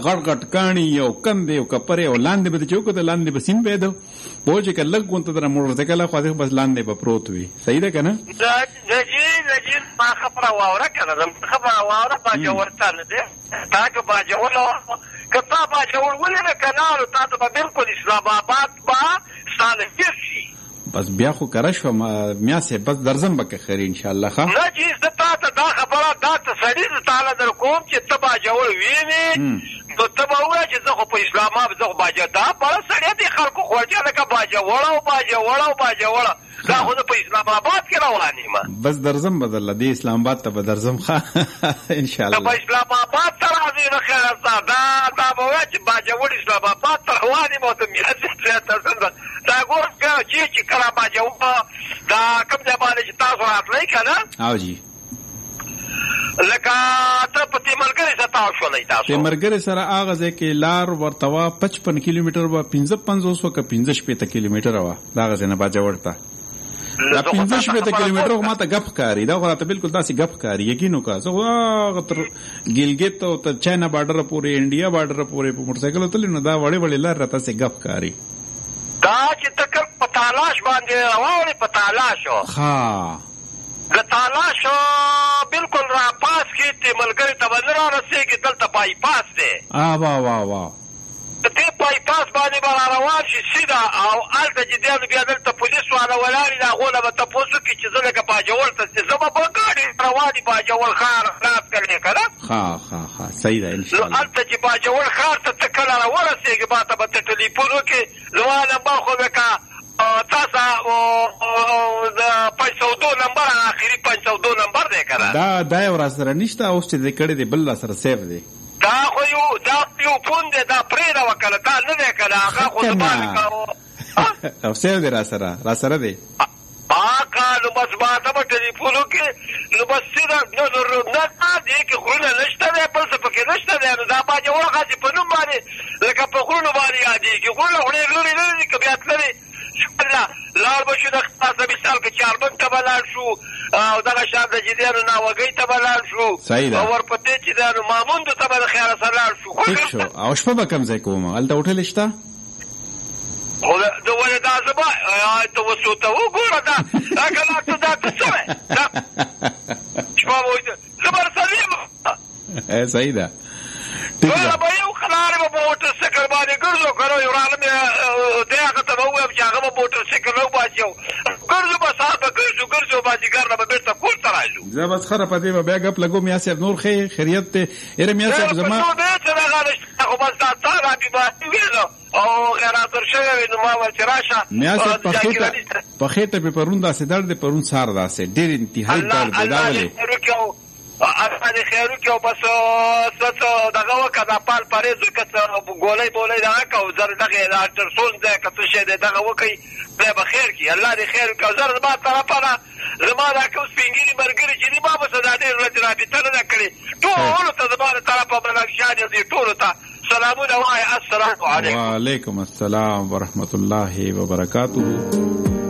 غټ غټ کاڼي او کندې او کپرې او لاندې به چوکو ته لاندې به سیم به دو پوه چې که لږ غونته در موټرسایکل خوا بس لاندې به پروت وي. صحیح ده که نه؟ نجیب ما خبره واوره که نه خبره واوره باجور ته نه دی تا که باجور که تا باجور ولې نه که نه نو تا ته به بلکل اسلام آباد به ستا نه هېر شي. بس بیا خو کره شوه میا صاحب بس درځم به که خیر انشاءالله. ښه نه چې زه تا ته دا خبره دا تسلي زه تاله در کوم چې ته باجوړ وینې نو ته به ووایه چې زه خو په اسلام آباد زه خو باجوړ دا بله سړی دې خلکو خوړجه لکه باجوړه او باجوړه او باجوړه دا خو زه په اسلام آباد کې روان یم. بس درځم به درله دې اسلام آباد ته به درځم ښه انشاءالله. په اسلام آباد ته راځې نه خیر دا به وایه چې باجوړ اسلام آباد ته روان یم او ته میاځې دا ګوره چې کله باجوړ دا کوم ځای باندې چې تاسو راتلئ که نه او جی لکه ته په تیمرګرې سره تاو شولئ تاسو تیمرګرې سره هغه ځای کې لار ورته وه 55 کیلومیټر به 55 وه که 55 کیلومیټره وه دغه ځای نه باجوړ ته دا 55 کیلومیټر خو ما ته ګپ ښکاري دا خو راته بالکل داسې ګپ ښکاري یقین وکړه زه خو هغه تر ګیلګت او تر چاینا بارډره پورې انډیا بارډره پورې په موټرسایکل تللی نو دا وړې وړې لار راته داسې ګپ ښکاري دا چې ته په تالاش باندې روان په تالاشو د تالاشو بالکل را پاس کې تیمرګرې ته به نه رارسېږي دلته بای پاس دی واه د دې بای پاس باندې به را روان شي سیده او هلته چې دی نو بیا دلته پولیس والا ولاړ وي د هغو نه به تپوس وکړي چې زه لکه باجوړ ته ځې زه به په ګاډي روان باجوړ ښار خلاص کړې که نه ښه صحیح ده انشاءالله. نو هلته چې باجوړ ښار ته ته کله را ورسېږي ما ته به ته ټلیفون وکړې زما نمبر خو لکه تاسو د 502 نمبر آخري 502 نمبر دی که نه دا یو را سره نشته اوس چې دی کړی دی بل را سره سیف دی دا خو یو فون دی دا پرېږده وکړه دا نه دی که نه هغه خو زما او سیف دی را سره دی نو بس ما ته به ټلیفون وکړې نو بس سیده نه دې کې غرونه نشته دی بل څه پکې نشته دی نو دا باجوړ هغسې په نوم باندې لکه په غرونو باندې یادېږي غرونه خو ډېر لرې نه دي که بیا تللې لاړ به شو د تاسو مثال کې چاربن ته به لاړ شو او دغه شان د جدیانو ناوګۍ ته به لاړ شو او ورپسې چې د ماموندو ته به د خیره سره لاړ شو. او شپه به کوم ځای کوم هلته هوټل شته د ولې دا زما ته وسوته وګوره دا کله ته دا څه شوی شپه به زه به سره یم صحیح ده به یو خلارې به په موټرسایکل باندې ګرځو که نه یو رالم دی هغه ته به ووایم چې هغه به موټرسایکل راوباسي او ګرځو به سهار به ګرځو مازدیګر نه به بېرته کور ته راځو. زه بس خره په دې به بیا ګپ لګو میا صاحب نور خیریت دی یاره میا صاحب زما خو بس دا تا را بیباسي ویلو او غیراتر شوی وي نو ما ویل چې راشه میا صاحب په خېټه پې پرون داسې درد دی پرون سهار داسې ډېر انتهایي درد دی دا ولې الله دې خیر وکړي او بس څه دغه وکړه دا پال پرهېز وکړه څه ګولۍ بولۍ دغه کړه او زر دغې الټرسون دی که څه شی دی دغه وکړئ دی به خیر کړي الله دې خیر وکړي او زر زما طرفه نه زما دا کوم سپین ږیري ملګري چې دي ما به څه دا ډېر ورځې رابطه نه ده کړې ټولو ته زما د طرفه بلنګشان یو دې ټولو ته سلامونه وایه السلام علیکم. وعلیکم السلام ورحمة الله وبرکاته.